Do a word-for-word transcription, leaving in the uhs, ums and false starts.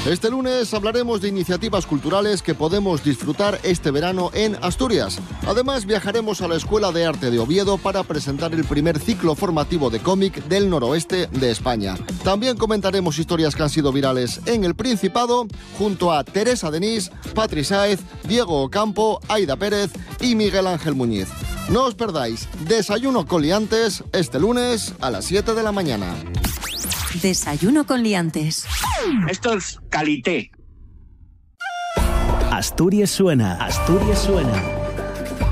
Este lunes hablaremos de iniciativas culturales que podemos disfrutar este verano en Asturias. Además, viajaremos a la Escuela de Arte de Oviedo para presentar el primer ciclo formativo de cómic del noroeste de España. También comentaremos historias que han sido virales en el Principado, junto a Teresa Denis, Patri Sáez, Diego Ocampo, Aida Pérez y Miguel Ángel Muñiz. No os perdáis Desayuno con Liantes este lunes a las siete de la mañana. Desayuno con Liantes. Esto es calité. Asturias suena, Asturias suena.